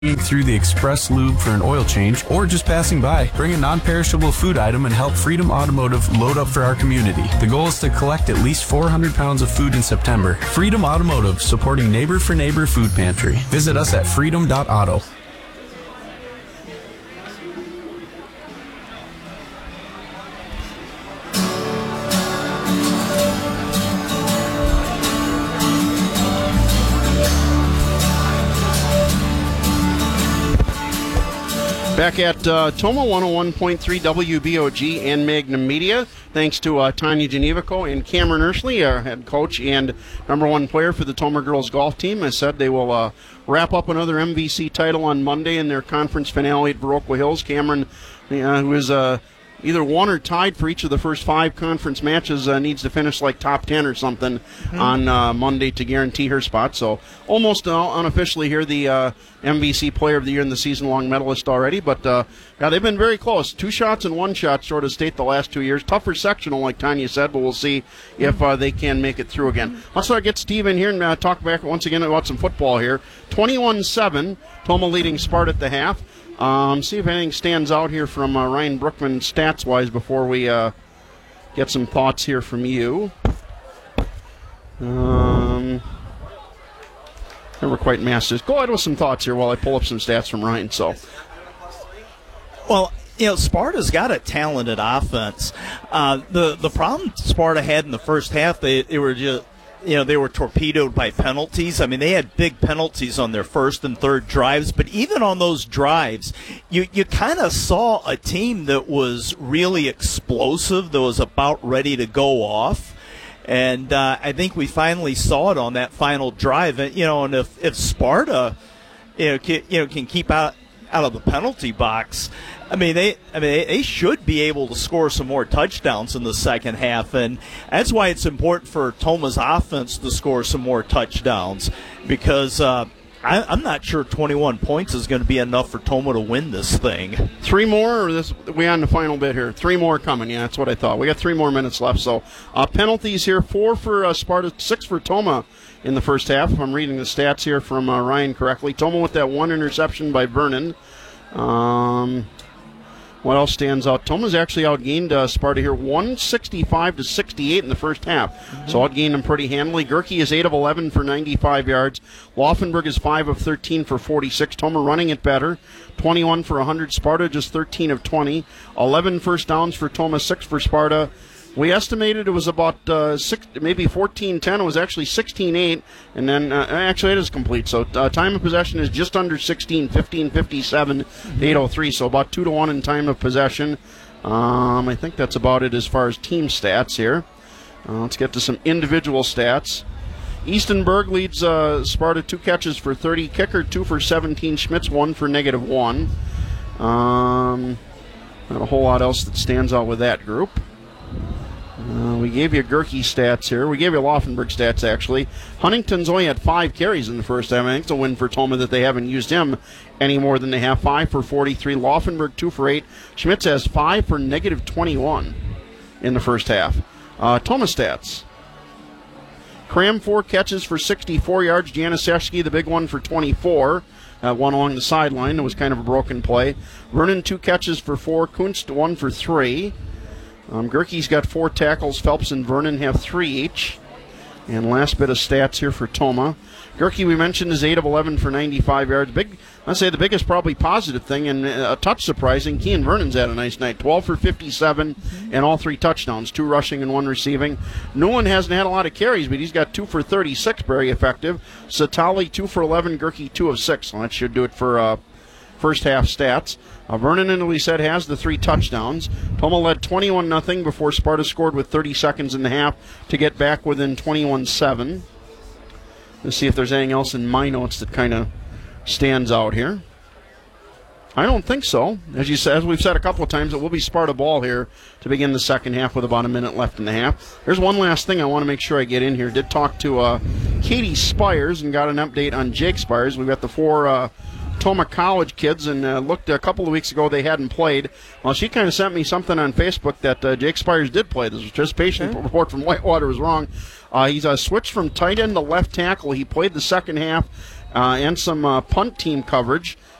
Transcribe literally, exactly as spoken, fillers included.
through the Express Lube for an oil change, or just passing by. Bring a non-perishable food item and help Freedom Automotive load up for our community. The goal is to collect at least four hundred pounds of food in September. Freedom Automotive, supporting Neighbor for Neighbor Food Pantry. Visit us at freedom dot auto. Back at uh, Toma one oh one point three W B O G and Magnum Media. Thanks to uh, Tanya Genevico and Cameron Ursley, our head coach and number one player for the Toma girls golf team. As said, they will uh, wrap up another M V C title on Monday in their conference finale at Viroqua Hills. Cameron, uh, who is uh, either won or tied for each of the first five conference matches, uh, needs to finish like top ten or something mm-hmm. on uh, Monday to guarantee her spot. So almost uh, unofficially here, the uh, M V C Player of the Year and the season-long medalist already. But uh, yeah, they've been very close. Two shots and one shot short of state the last two years. Tougher sectional, like Tanya said, but we'll see if uh, they can make it through again. Let's uh, get Steve in here and uh, talk back once again about some football here. twenty-one seven, Toma leading Sparta at the half. Um, see if anything stands out here from uh, Ryan Brookman stats-wise before we uh, get some thoughts here from you. Um, never quite masters. Go ahead with some thoughts here while I pull up some stats from Ryan. So, well, you know, Sparta's got a talented offense. Uh, the the problem Sparta had in the first half, they, they were just. You know, they were torpedoed by penalties. I mean, they had big penalties on their first and third drives, but even on those drives, you, you kind of saw a team that was really explosive, that was about ready to go off. And uh, I think we finally saw it on that final drive. And, you know, and if, if Sparta, you know, can, you know, can keep out out of the penalty box, I mean, they I mean they should be able to score some more touchdowns in the second half, and that's why it's important for Toma's offense to score some more touchdowns, because uh, I, I'm not sure twenty-one points is going to be enough for Toma to win this thing. Three more, or this we on the final bit here? Three more coming. Yeah, that's what I thought. We got three more minutes left. So uh, penalties here: four for uh, Sparta, six for Toma in the first half. If I'm reading the stats here from uh, Ryan correctly, Toma with that one interception by Vernon. Um, what else stands out? Toma's actually outgained uh, Sparta here, one sixty-five to sixty-eight in the first half. Mm-hmm. So outgained them pretty handily. Gerke is eight of eleven for ninety-five yards. Laufenberg is five of thirteen for forty-six. Toma running it better, twenty-one for one hundred. Sparta just thirteen of twenty. eleven first downs for Toma, six for Sparta. We estimated it was about uh, six, maybe fourteen ten. It was actually sixteen eight, and then uh, actually it is complete. So uh, time of possession is just under sixteen, fifteen fifty-seven to eight oh three. So about two to one in time of possession. Um, I think that's about it as far as team stats here. Uh, let's get to some individual stats. Eastenberg leads uh, Sparta two catches for thirty. Kicker two for seventeen. Schmitz one for negative one. Um, not a whole lot else that stands out with that group. Uh, we gave you Gerke stats here. We gave you Laufenberg stats, actually. Huntington's only had five carries in the first half. I think it's a win for Toma that they haven't used him any more than they have. Five for forty-three. Laufenberg, two for eight. Schmitz has five for negative twenty-one in the first half. Uh, Toma stats. Cram, four catches for sixty-four yards. Janisewski, the big one, for twenty-four. Uh, one along the sideline. It was kind of a broken play. Vernon, two catches for four. Kunst, one for three. Um, Gerke's got four tackles. Phelps and Vernon have three each. And last bit of stats here for Toma. Gerke, we mentioned, is eight of eleven for ninety-five yards. Big, I'd say the biggest probably positive thing, and a touch surprising, Kean Vernon's had a nice night. twelve for fifty-seven and all three touchdowns, two rushing and one receiving. Newland hasn't had a lot of carries, but he's got two for thirty-six, very effective. Satali, two for eleven. Gerke, two of six. So that should do it for uh, first half stats. Uh, Vernon, and we said, has the three touchdowns. Toma led twenty-one nothing before Sparta scored with thirty seconds in the half to get back within twenty-one seven. Let's see if there's anything else in my notes that kind of stands out here. I don't think so. As you said, as we've said a couple of times, it will be Sparta ball here to begin the second half with about a minute left in the half. There's one last thing I want to make sure I get in here. Did talk to uh, Katie Spires and got an update on Jake Spires. We've got the four Uh, Toma College kids, and uh, looked a couple of weeks ago they hadn't played. Well, she kind of sent me something on Facebook that uh, Jake Spires did play. This participation okay. report from Whitewater was wrong. Uh, he's uh, switched from tight end to left tackle. He played the second half uh, and some uh, punt team coverage.